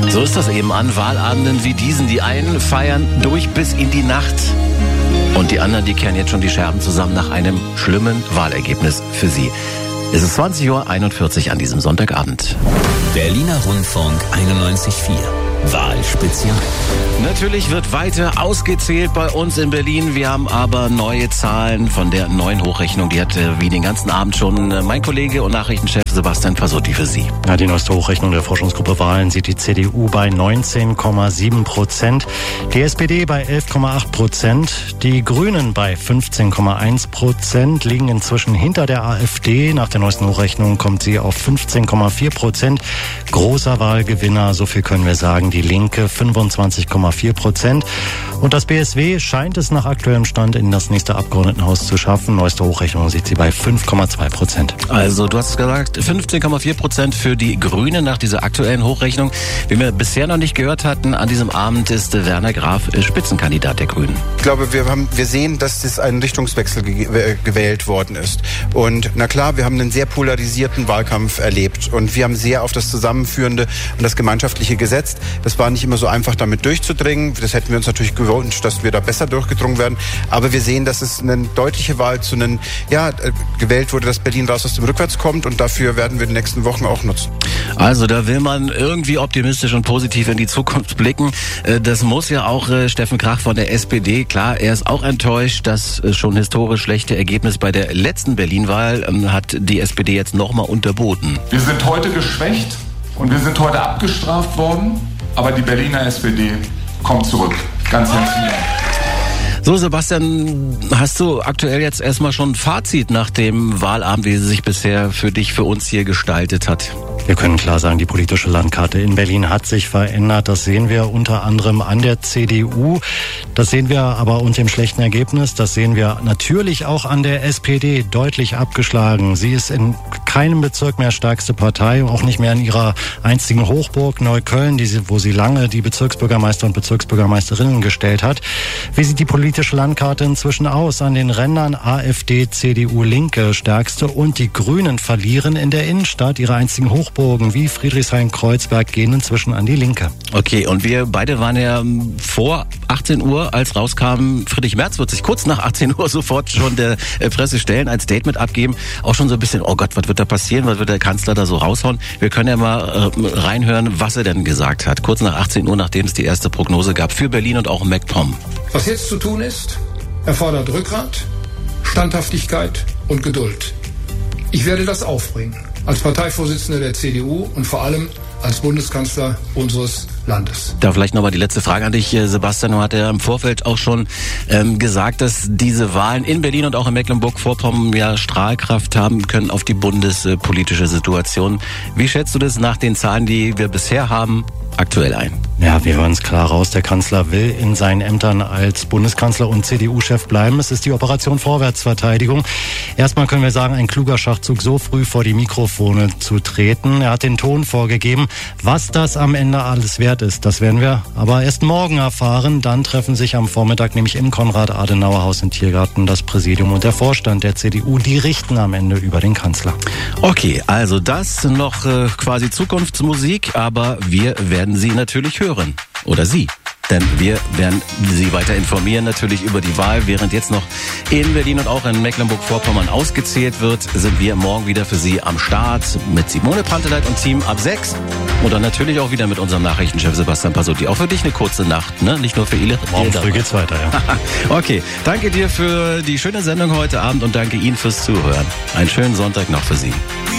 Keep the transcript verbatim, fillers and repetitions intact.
So ist das eben an Wahlabenden wie diesen. Die einen feiern durch bis in die Nacht. Und die anderen, die kehren jetzt schon die Scherben zusammen nach einem schlimmen Wahlergebnis für sie. Es ist zwanzig Uhr einundvierzig an diesem Sonntagabend. Berliner Rundfunk einundneunzig Komma vier. Wahlspezial. Natürlich wird weiter ausgezählt bei uns in Berlin. Wir haben aber neue Zahlen von der neuen Hochrechnung. Die hat wie den ganzen Abend schon mein Kollege und Nachrichtenchef Sebastian Pasotti für Sie. Ja, die neueste Hochrechnung der Forschungsgruppe Wahlen sieht die C D U bei neunzehn Komma sieben Prozent, die S P D bei elf Komma acht Prozent, die Grünen bei fünfzehn Komma eins Prozent, liegen inzwischen hinter der AfD. Nach der neuesten Hochrechnung kommt sie auf fünfzehn Komma vier Prozent. Großer Wahlgewinner, so viel können wir sagen, die Linke fünfundzwanzig Komma vier Prozent. Und das B S W scheint es nach aktuellem Stand in das nächste Abgeordnetenhaus zu schaffen. Neueste Hochrechnung sieht sie bei fünf Komma zwei Prozent. Also du hast gesagt, fünfzehn Komma vier Prozent für die Grünen nach dieser aktuellen Hochrechnung. Wie wir bisher noch nicht gehört hatten, an diesem Abend ist Werner Graf Spitzenkandidat der Grünen. Ich glaube, wir haben, wir sehen, dass es ein Richtungswechsel ge- gewählt worden ist. Und na klar, wir haben einen sehr polarisierten Wahlkampf erlebt. Und wir haben sehr auf das Zusammenführende und das Gemeinschaftliche gesetzt. Das war nicht immer so einfach, damit durchzudringen. Das hätten wir uns natürlich gewünscht, dass wir da besser durchgedrungen werden. Aber wir sehen, dass es eine deutliche Wahl zu einem, ja, gewählt wurde, dass Berlin raus aus dem Rückwärts kommt. Und dafür werden wir die nächsten Wochen auch nutzen. Also da will man irgendwie optimistisch und positiv in die Zukunft blicken. Das muss ja auch Steffen Krach von der S P D. Klar, er ist auch enttäuscht. Das schon historisch schlechte Ergebnis bei der letzten Berlin-Wahl hat die S P D jetzt nochmal unterboten. Wir sind heute geschwächt und wir sind heute abgestraft worden. Aber die Berliner S P D kommt zurück. Ganz herzlichen Dank. So, Sebastian, hast du aktuell jetzt erstmal schon ein Fazit nach dem Wahlabend, wie sie sich bisher für dich, für uns hier gestaltet hat? Wir können klar sagen, die politische Landkarte in Berlin hat sich verändert. Das sehen wir unter anderem an der C D U. Das sehen wir aber unter dem schlechten Ergebnis. Das sehen wir natürlich auch an der S P D, deutlich abgeschlagen. Sie ist in keinem Bezirk mehr stärkste Partei, auch nicht mehr in ihrer einzigen Hochburg Neukölln, die sie, wo sie lange die Bezirksbürgermeister und Bezirksbürgermeisterinnen gestellt hat. Wie sieht die politische Landkarte inzwischen aus? An den Rändern AfD, C D U, Linke stärkste und die Grünen verlieren in der Innenstadt ihre einzigen Hochburgen wie Friedrichshain-Kreuzberg gehen inzwischen an die Linke. Okay, und wir beide waren ja vor achtzehn Uhr, als rauskam, Friedrich Merz wird sich kurz nach achtzehn Uhr sofort schon der Presse stellen, ein Statement abgeben. Auch schon so ein bisschen, oh Gott, was wird da passieren? Was wird der Kanzler da so raushauen? Wir können ja mal äh, reinhören, was er denn gesagt hat. Kurz nach achtzehn Uhr, nachdem es die erste Prognose gab für Berlin und auch MacPom. Was jetzt zu tun ist, erfordert Rückgrat, Standhaftigkeit und Geduld. Ich werde das aufbringen. Als Parteivorsitzender der C D U und vor allem als Bundeskanzler unseres Landes. Da vielleicht nochmal die letzte Frage an dich, Sebastian. Du hast ja im Vorfeld auch schon ähm, gesagt, dass diese Wahlen in Berlin und auch in Mecklenburg-Vorpommern ja Strahlkraft haben können auf die bundespolitische Situation. Wie schätzt du das nach den Zahlen, die wir bisher haben, aktuell ein? Ja, wir hören es klar raus. Der Kanzler will in seinen Ämtern als Bundeskanzler und C D U-Chef bleiben. Es ist die Operation Vorwärtsverteidigung. Erstmal können wir sagen, ein kluger Schachzug, so früh vor die Mikrofone zu treten. Er hat den Ton vorgegeben. Was das am Ende alles wert ist, das werden wir aber erst morgen erfahren. Dann treffen sich am Vormittag nämlich im Konrad-Adenauer-Haus in Tiergarten das Präsidium und der Vorstand der C D U. Die richten am Ende über den Kanzler. Okay, also das noch äh, quasi Zukunftsmusik, aber wir werden Sie natürlich hören. Oder Sie. Denn wir werden Sie weiter informieren natürlich über die Wahl. Während jetzt noch in Berlin und auch in Mecklenburg-Vorpommern ausgezählt wird, sind wir morgen wieder für Sie am Start mit Simone Panteleit und Team ab sechs. Und dann natürlich auch wieder mit unserem Nachrichtenchef Sebastian Pasotti. Auch für dich eine kurze Nacht, ne? Nicht nur für Ile. Morgen früh geht's weiter, ja. Okay, danke dir für die schöne Sendung heute Abend und danke Ihnen fürs Zuhören. Einen schönen Sonntag noch für Sie.